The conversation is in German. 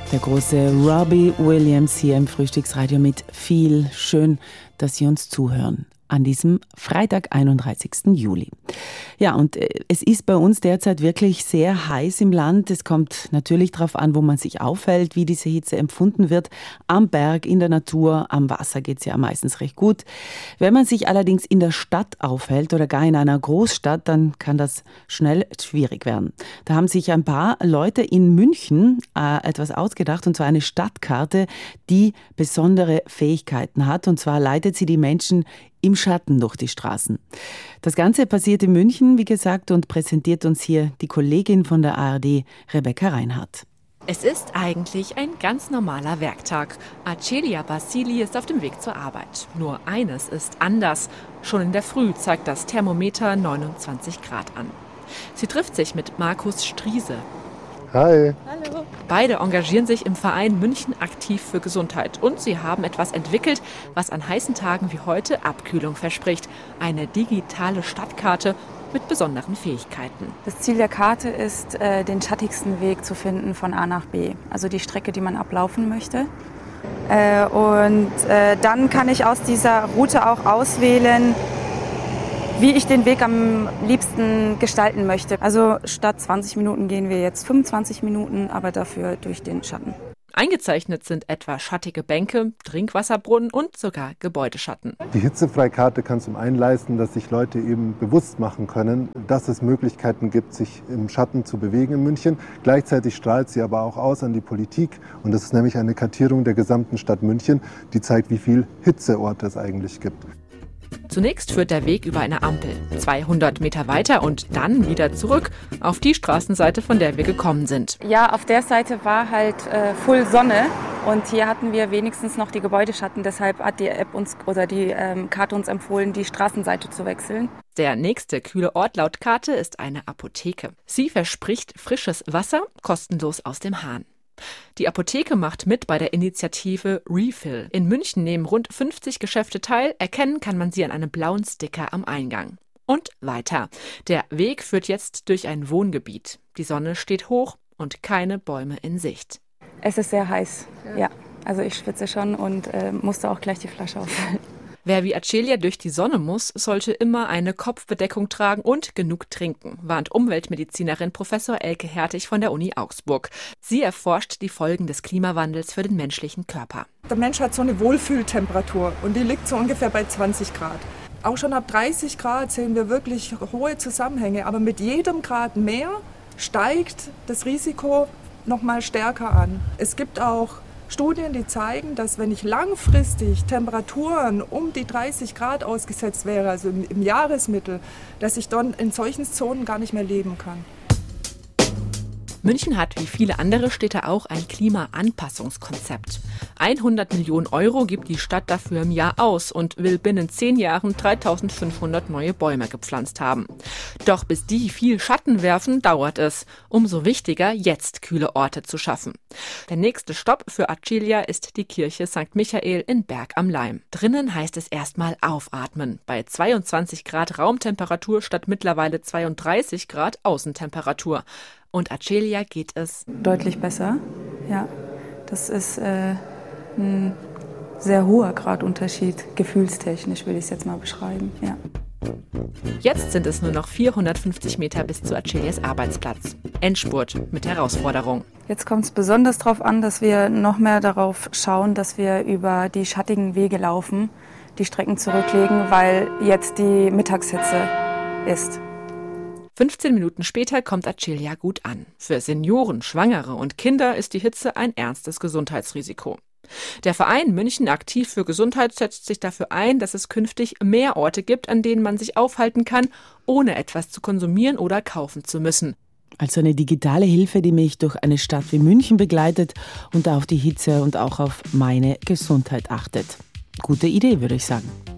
Der große Robbie Williams hier im Frühstücksradio mit viel. Schön, dass Sie uns zuhören an diesem Freitag, 31. Juli. Ja, und es ist bei uns derzeit wirklich sehr heiß im Land. Es kommt natürlich darauf an, wo man sich aufhält, wie diese Hitze empfunden wird. Am Berg, in der Natur, am Wasser geht es ja meistens recht gut. Wenn man sich allerdings in der Stadt aufhält oder gar in einer Großstadt, dann kann das schnell schwierig werden. Da haben sich ein paar Leute in München etwas ausgedacht, und zwar eine Stadtkarte, die besondere Fähigkeiten hat. Und zwar leitet sie die Menschen im Schatten durch die Straßen. Das Ganze passiert in München, wie gesagt, und präsentiert uns hier die Kollegin von der ARD, Rebecca Reinhardt. Es ist eigentlich ein ganz normaler Werktag. Acelia Basili ist auf dem Weg zur Arbeit. Nur eines ist anders. Schon in der Früh zeigt das Thermometer 29 Grad an. Sie trifft sich mit Markus Striese. Hi. Hallo. Beide engagieren sich im Verein München aktiv für Gesundheit. Und sie haben etwas entwickelt, was an heißen Tagen wie heute Abkühlung verspricht. Eine digitale Stadtkarte mit besonderen Fähigkeiten. Das Ziel der Karte ist, den schattigsten Weg zu finden von A nach B. Also die Strecke, die man ablaufen möchte. Dann kann ich aus dieser Route auch auswählen, wie ich den Weg am liebsten gestalten möchte. Also statt 20 Minuten gehen wir jetzt 25 Minuten, aber dafür durch den Schatten. Eingezeichnet sind etwa schattige Bänke, Trinkwasserbrunnen und sogar Gebäudeschatten. Die Hitzefreikarte kann zum einen leisten, dass sich Leute eben bewusst machen können, dass es Möglichkeiten gibt, sich im Schatten zu bewegen in München. Gleichzeitig strahlt sie aber auch aus an die Politik. Und das ist nämlich eine Kartierung der gesamten Stadt München, die zeigt, wie viel Hitzeorte es eigentlich gibt. Zunächst führt der Weg über eine Ampel, 200 Meter weiter und dann wieder zurück auf die Straßenseite, von der wir gekommen sind. Ja, auf der Seite war halt Full Sonne und hier hatten wir wenigstens noch die Gebäudeschatten. Deshalb hat die App uns oder die Karte uns empfohlen, die Straßenseite zu wechseln. Der nächste kühle Ort laut Karte ist eine Apotheke. Sie verspricht frisches Wasser, kostenlos aus dem Hahn. Die Apotheke macht mit bei der Initiative Refill. In München nehmen rund 50 Geschäfte teil. Erkennen kann man sie an einem blauen Sticker am Eingang. Und weiter. Der Weg führt jetzt durch ein Wohngebiet. Die Sonne steht hoch und keine Bäume in Sicht. Es ist sehr heiß, ja. Also ich schwitze schon und musste auch gleich die Flasche aufhalten. Wer wie Acelia durch die Sonne muss, sollte immer eine Kopfbedeckung tragen und genug trinken, warnt Umweltmedizinerin Professor Elke Hertig von der Uni Augsburg. Sie erforscht die Folgen des Klimawandels für den menschlichen Körper. Der Mensch hat so eine Wohlfühltemperatur und die liegt so ungefähr bei 20 Grad. Auch schon ab 30 Grad sehen wir wirklich hohe Zusammenhänge, aber mit jedem Grad mehr steigt das Risiko noch mal stärker an. Es gibt auch Studien, die zeigen, dass wenn ich langfristig Temperaturen um die 30 Grad ausgesetzt wäre, also im Jahresmittel, dass ich dann in solchen Zonen gar nicht mehr leben kann. München hat wie viele andere Städte auch ein Klimaanpassungskonzept. 100 Millionen Euro gibt die Stadt dafür im Jahr aus und will binnen 10 Jahren 3.500 neue Bäume gepflanzt haben. Doch bis die viel Schatten werfen, dauert es. Umso wichtiger, jetzt kühle Orte zu schaffen. Der nächste Stopp für Acelia ist die Kirche St. Michael in Berg am Laim. Drinnen heißt es erstmal aufatmen. Bei 22 Grad Raumtemperatur statt mittlerweile 32 Grad Außentemperatur. Und Acelia geht es deutlich besser, ja. Das ist ein sehr hoher Gradunterschied, gefühlstechnisch will ich es jetzt mal beschreiben, ja. Jetzt sind es nur noch 450 Meter bis zu Acelias Arbeitsplatz. Endspurt mit Herausforderung. Jetzt kommt es besonders darauf an, dass wir noch mehr darauf schauen, dass wir über die schattigen Wege laufen, die Strecken zurücklegen, weil jetzt die Mittagshitze ist. 15 Minuten später kommt Acelia gut an. Für Senioren, Schwangere und Kinder ist die Hitze ein ernstes Gesundheitsrisiko. Der Verein München aktiv für Gesundheit setzt sich dafür ein, dass es künftig mehr Orte gibt, an denen man sich aufhalten kann, ohne etwas zu konsumieren oder kaufen zu müssen. Also eine digitale Hilfe, die mich durch eine Stadt wie München begleitet und auf die Hitze und auch auf meine Gesundheit achtet. Gute Idee, würde ich sagen.